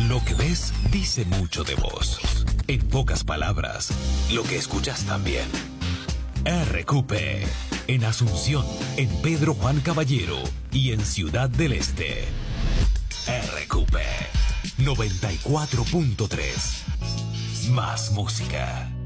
Lo que ves dice mucho de vos. En pocas palabras, lo que escuchas también. RQP. En Asunción, en Pedro Juan Caballero y en Ciudad del Este. RQP 94.3. Más música.